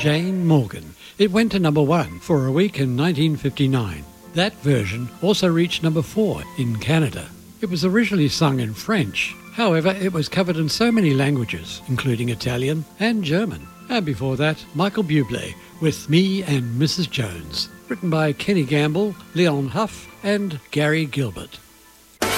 Jane Morgan. It went to number 1 for a week in 1959. That version also reached number 4 in Canada. It was originally sung in French. However, it was covered in so many languages, including Italian and German. And before that, Michael Bublé with Me and Mrs. Jones, written by Kenny Gamble, Leon Huff and Gary Gilbert.